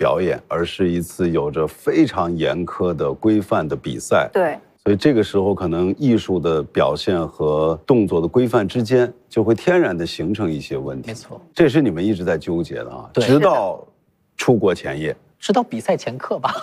表演，而是一次有着非常严苛的规范的比赛。 对。 所以这个时候，可能艺术的表现和动作的规范之间，就会天然的形成一些问题。 没错， 这是你们一直在纠结的啊， 对， 直到出国前夜， 直到比赛前刻吧。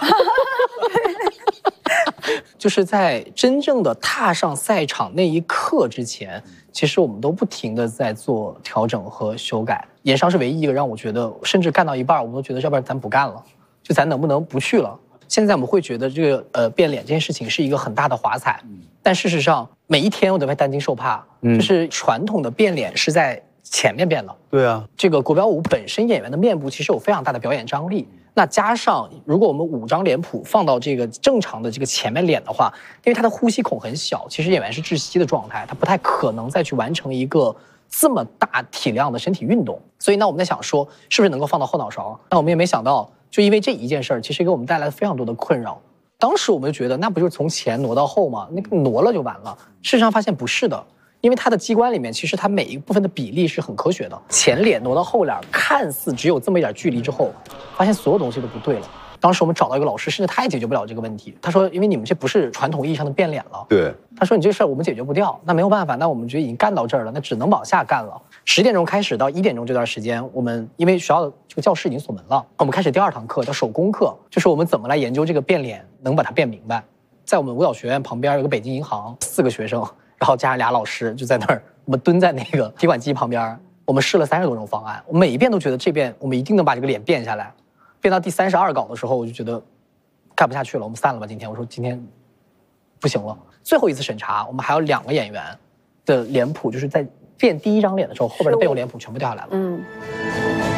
就是在真正的踏上赛场那一刻之前，其实我们都不停的在做调整和修改。盐商是唯一一个让我觉得，甚至干到一半，我们都觉得要不然咱不干了，就咱能不能不去了？现在我们会觉得这个变脸这件事情是一个很大的华彩，但事实上每一天我都在担惊受怕，就是传统的变脸是在前面变的。 对啊，这个国标舞本身演员的面部其实有非常大的表演张力。那加上，如果我们5张脸谱放到这个正常的这个前面脸的话，因为他的呼吸孔很小，其实演员是窒息的状态，他不太可能再去完成一个这么大体量的身体运动。所以呢，我们在想说，是不是能够放到后脑勺？但我们也没想到，就因为这一件事儿，其实给我们带来了非常多的困扰。当时我们就觉得，那不就是从前挪到后吗？那个挪了就完了。事实上发现不是的。因为它的机关里面，其实它每一部分的比例是很科学的。前脸挪到后脸，看似只有这么一点距离之后，发现所有东西都不对了。当时我们找到一个老师，甚至他也解决不了这个问题。他说：“因为你们这不是传统意义上的变脸了。” 对。 他说：“你这事儿我们解决不掉，那没有办法，那我们觉得已经干到这儿了，那只能往下干了。10点钟开始到1点钟这段时间，我们因为学校的这个教室已经锁门了，我们开始第2堂课叫手工课，就是我们怎么来研究这个变脸，能把它变明白。在我们舞蹈学院旁边有个北京银行，4个学生。”然后加上2老师就在那儿，我们蹲在那个提款机旁边，我们试了30多种方案，我每一遍都觉得这遍我们一定能把这个脸变下来。变到第32稿的时候，我就觉得干不下去了，我们散了吧今天。我说今天不行了。最后一次审查，我们还有2个演员的脸谱，就是在变第1张脸的时候，后边的备用脸谱全部掉下来了。